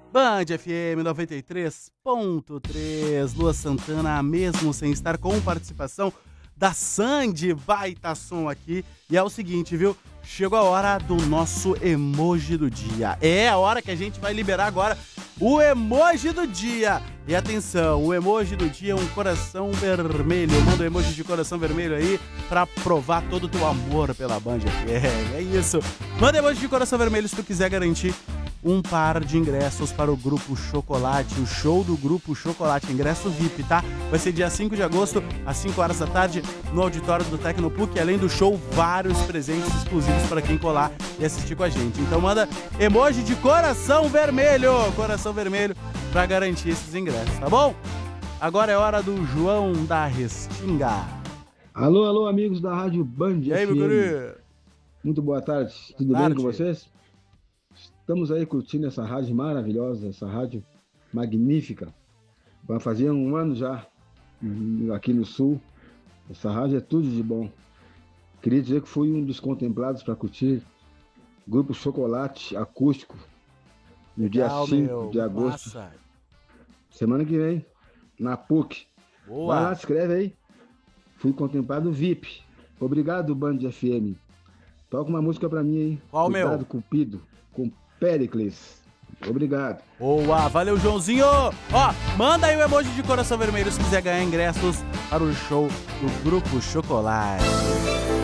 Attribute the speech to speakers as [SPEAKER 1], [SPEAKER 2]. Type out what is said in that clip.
[SPEAKER 1] Band FM 93.3, Lua Santana, mesmo sem estar com participação da Sandy, baita som aqui. E é o seguinte, viu? Chegou a hora do nosso emoji do dia. É a hora que a gente vai liberar agora o emoji do dia. E atenção, o emoji do dia é um coração vermelho. Manda um emoji de coração vermelho aí pra provar todo o teu amor pela Band FM. É isso. Manda emoji de coração vermelho se tu quiser garantir um par de ingressos para o Grupo Chocolate, o show do Grupo Chocolate, ingresso VIP, tá? Vai ser dia 5 de agosto, às 5 horas da tarde, no auditório do Tecnopuc, além do show, vários presentes exclusivos para quem colar e assistir com a gente. Então manda emoji de coração vermelho, para garantir esses ingressos, tá bom? Agora é hora do João da Restinga.
[SPEAKER 2] Alô, amigos da Rádio Band FM.
[SPEAKER 1] E aí, meu guri?
[SPEAKER 2] Muito boa tarde, tudo bem com vocês? Estamos aí curtindo essa rádio maravilhosa, essa rádio magnífica. Vai fazer um ano já aqui no Sul. Essa rádio é tudo de bom. Queria dizer que fui um dos contemplados para curtir Grupo Chocolate acústico no dia 5 de agosto.
[SPEAKER 1] Massa.
[SPEAKER 2] Semana que vem, na PUC.
[SPEAKER 1] Boa.
[SPEAKER 2] Vai lá, escreve aí. Fui contemplado VIP. Obrigado, Band FM. Toca uma música pra mim aí.
[SPEAKER 1] Qual,
[SPEAKER 2] Cuidado,
[SPEAKER 1] meu?
[SPEAKER 2] Cupido, com Péricles. Obrigado.
[SPEAKER 1] Boa, valeu, Joãozinho. Ó, manda aí o emoji de coração vermelho se quiser ganhar ingressos para o show do Grupo Chocolate.